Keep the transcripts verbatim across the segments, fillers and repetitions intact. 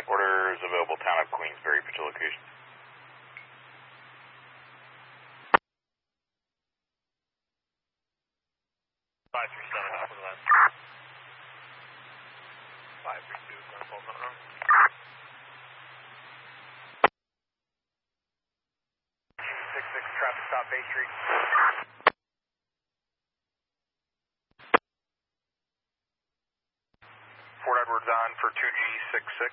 Orders available, town of Queensbury, put your location. five three seven, half of that. five three two, Norfolk, not wrong. six six, traffic stop, Bay Street. Fort Edwards on for two G six six.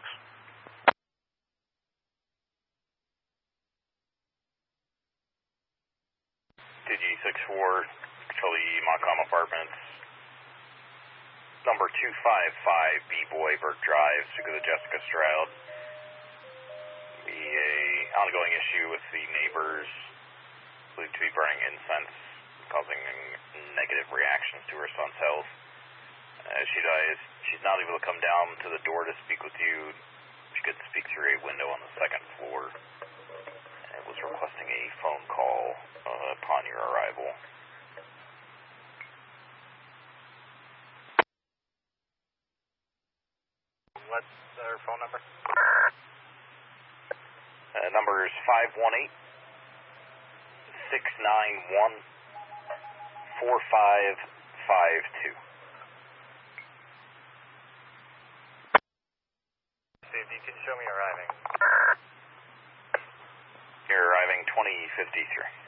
two G six four, control the Montcalm Apartments. Number two five five, B-Boy, Burke Drive, speak with Jessica Stroud. Be a ongoing issue with the neighbors, believed to be burning incense, causing negative reactions to her son's health. As she dies, she's not able to come down to the door to speak with you. She could speak through a window on the second floor. And was requesting a phone call uh, upon your arrival. What's their phone number? Uh, number is five one eight, six nine one, four five five two. See if you can show me arriving. You're arriving twenty fifty-three.